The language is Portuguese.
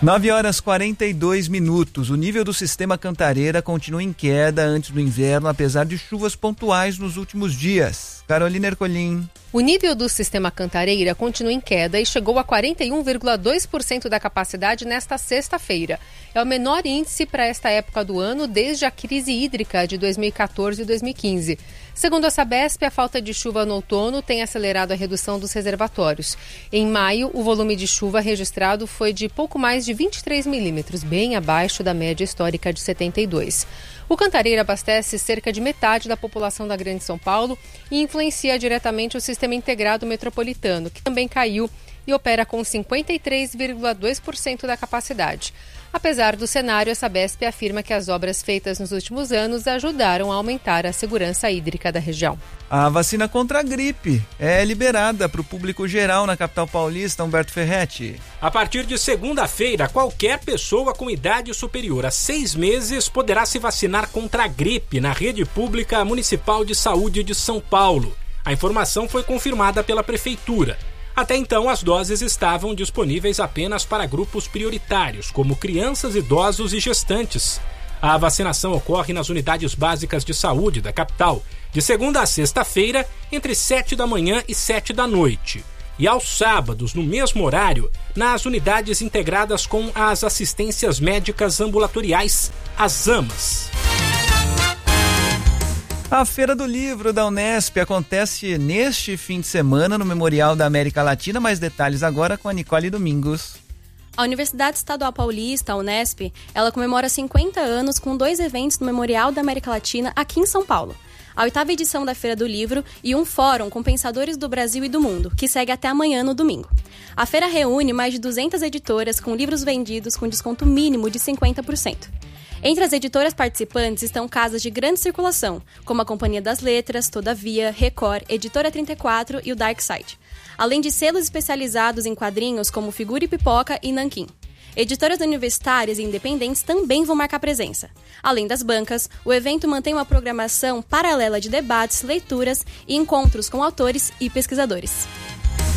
9h42. O nível do sistema Cantareira continua em queda antes do inverno, apesar de chuvas pontuais nos últimos dias. Carolina Ercolim. O nível do sistema Cantareira continua em queda e chegou a 41,2% da capacidade nesta sexta-feira. É o menor índice para esta época do ano desde a crise hídrica de 2014 e 2015. Segundo a Sabesp, a falta de chuva no outono tem acelerado a redução dos reservatórios. Em maio, o volume de chuva registrado foi de pouco mais de 23 milímetros, bem abaixo da média histórica de 72. O Cantareira abastece cerca de metade da população da Grande São Paulo e influencia diretamente o sistema integrado metropolitano, que também caiu e opera com 53,2% da capacidade. Apesar do cenário, a Sabesp afirma que as obras feitas nos últimos anos ajudaram a aumentar a segurança hídrica da região. A vacina contra a gripe é liberada para o público geral na capital paulista. Humberto Ferretti. A partir de segunda-feira, qualquer pessoa com idade superior a 6 meses poderá se vacinar contra a gripe na rede pública municipal de saúde de São Paulo. A informação foi confirmada pela Prefeitura. Até então, as doses estavam disponíveis apenas para grupos prioritários, como crianças, idosos e gestantes. A vacinação ocorre nas unidades básicas de saúde da capital, de segunda a sexta-feira, entre 7 da manhã e 7 da noite. E aos sábados, no mesmo horário, nas unidades integradas com as assistências médicas ambulatoriais, as AMAs. A Feira do Livro da Unesp acontece neste fim de semana no Memorial da América Latina. Mais detalhes agora com a Nicole Domingos. A Universidade Estadual Paulista, a Unesp, ela comemora 50 anos com 2 eventos no Memorial da América Latina aqui em São Paulo. A 8ª edição da Feira do Livro e um fórum com pensadores do Brasil e do mundo, que segue até amanhã no domingo. A feira reúne mais de 200 editoras com livros vendidos com desconto mínimo de 50%. Entre as editoras participantes estão casas de grande circulação, como a Companhia das Letras, Todavia, Record, Editora 34 e o Dark Side. Além de selos especializados em quadrinhos como Figura e Pipoca e Nanquim. Editoras universitárias e independentes também vão marcar presença. Além das bancas, o evento mantém uma programação paralela de debates, leituras e encontros com autores e pesquisadores.